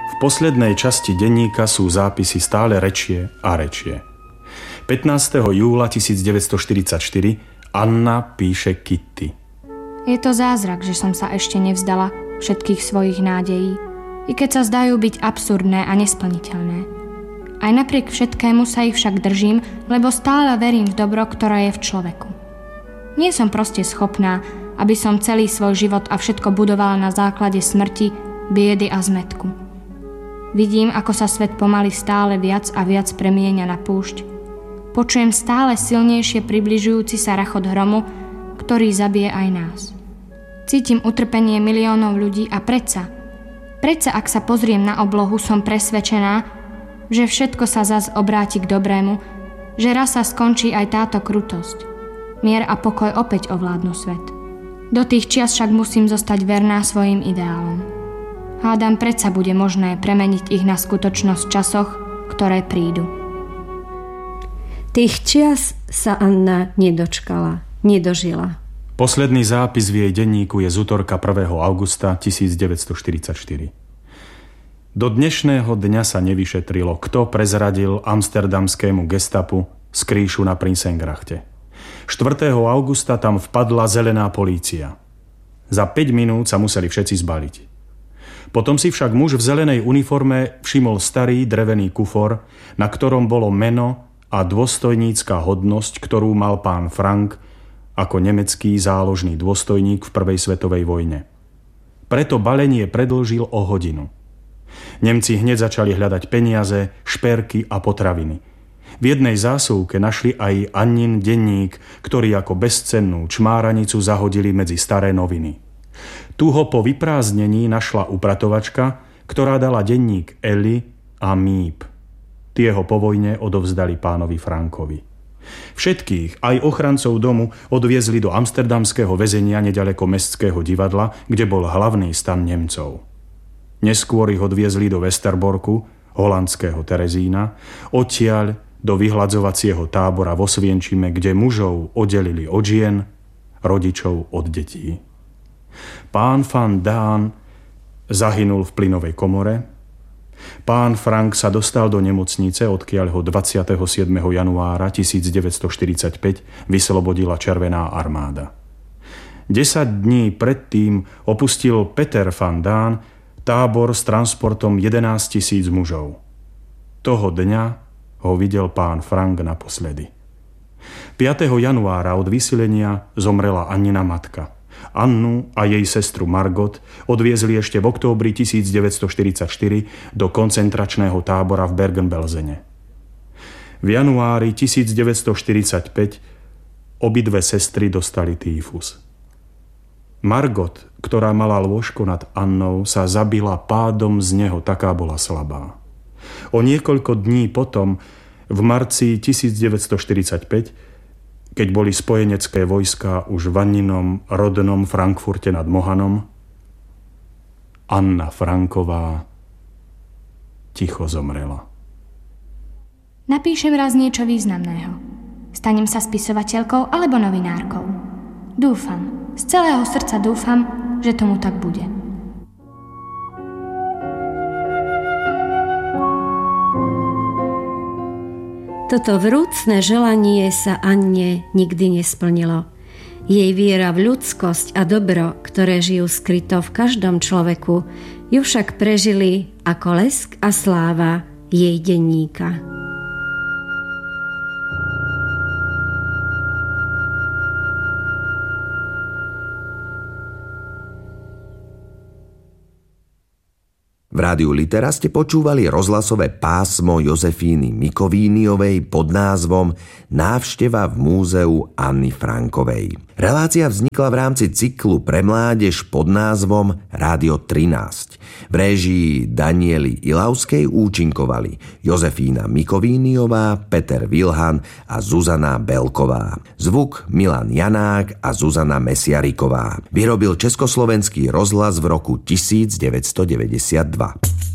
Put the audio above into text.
V poslednej časti denníka sú zápisy stále rečie a rečie. 15. júla 1944 Anna píše Kitty. Je to zázrak, že som sa ešte nevzdala všetkých svojich nádejí, i keď sa zdajú byť absurdné a nesplniteľné. Aj napriek všetkému sa ich však držím, lebo stále verím v dobro, ktoré je v človeku. Nie som proste schopná, aby som celý svoj život a všetko budovala na základe smrti, biedy a zmätku. Vidím, ako sa svet pomaly stále viac a viac premieňa na púšť. Počujem stále silnejšie približujúci sa rachot hromu, ktorý zabije aj nás. Cítim utrpenie miliónov ľudí a predsa, ak sa pozriem na oblohu, som presvedčená, že všetko sa zas obráti k dobrému, že raz sa skončí aj táto krutosť. Mier a pokoj opäť ovládnu svet. Do tých čias však musím zostať verná svojim ideálom. Hádam, predsa bude možné premeniť ich na skutočnosť v časoch, ktoré prídu. Tých čias sa Anna nedožila. Posledný zápis v jej denníku je z útorka 1. augusta 1944. Do dnešného dňa sa nevyšetrilo, kto prezradil amsterdamskému gestapu skrýšu na Prinsengrachte. 4. augusta tam vpadla zelená polícia. Za 5 minút sa museli všetci zbaliť. Potom si však muž v zelenej uniforme všimol starý drevený kufor, na ktorom bolo meno a dôstojnícka hodnosť, ktorú mal pán Frank ako nemecký záložný dôstojník v prvej svetovej vojne. Preto balenie predĺžil o hodinu. Nemci hneď začali hľadať peniaze, šperky a potraviny. V jednej zásuvke našli aj Annin denník, ktorý ako bezcennú čmáranicu zahodili medzi staré noviny. Tu ho po vyprázdnení našla upratovačka, ktorá dala denník Eli a Míp. Tie ho po vojne odovzdali pánovi Frankovi. Všetkých, aj ochrancov domu, odviezli do amsterdamského väzenia neďaleko Mestského divadla, kde bol hlavný stan Nemcov. Neskôr ich odviezli do Westerborku, holandského Terezína, odtiaľ do vyhľadzovacieho tábora vo Svienčime, kde mužov oddelili od žien, rodičov od detí. Pán van Daan zahynul v plynovej komore. Pán Frank sa dostal do nemocnice, odkiaľ ho 27. januára 1945 vyslobodila Červená armáda. 10 dní predtým opustil Peter van Daan tábor s transportom 11 000 mužov. Toho dňa ho videl pán Frank naposledy. 5. januára od vysilenia zomrela Annina matka. Annu a jej sestru Margot odviezli ešte v októbri 1944 do koncentračného tábora v Bergen-Belsene. V januári 1945 obidve sestry dostali týfus. Margot, ktorá mala lôžko nad Annou, sa zabila pádom z neho, taká bola slabá. O niekoľko dní potom, v marci 1945, keď boli spojenecké vojská už v Anninom rodnom Frankfurte nad Mohanom, Anna Franková ticho zomrela. Napíšem raz niečo významného. Stanem sa spisovateľkou alebo novinárkou. Dúfam, z celého srdca dúfam, že tomu tak bude. Toto vrúcne želanie sa Anne nikdy nesplnilo. Jej viera v ľudskosť a dobro, ktoré žijú skryto v každom človeku, ju však prežili ako lesk a sláva jej denníka. V rádiu Litera ste počúvali rozhlasové pásmo Jozefíny Mikovíniovej pod názvom Návšteva v múzeu Anny Frankovej. Relácia vznikla v rámci cyklu pre mládež pod názvom Rádio 13. V réžii Daniely Ilavskej účinkovali Jozefína Mikovíniová, Peter Vilhan a Zuzana Belková. Zvuk Milan Janák a Zuzana Mesiariková. Vyrobil Československý rozhlas v roku 1992.